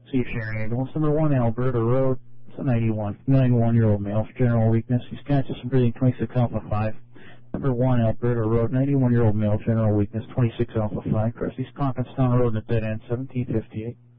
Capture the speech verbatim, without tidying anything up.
See if Sharon ambulance. Number one, Alberta Road. It's a ninety-one, ninety-one-year-old male for general weakness. He's conscious and breathing, twenty-six Alpha five. Number one, Alberta Road, ninety-one-year-old male, general weakness, twenty-six Alpha five. Cross East Conference Town Road in a dead end, seventeen fifty-eight.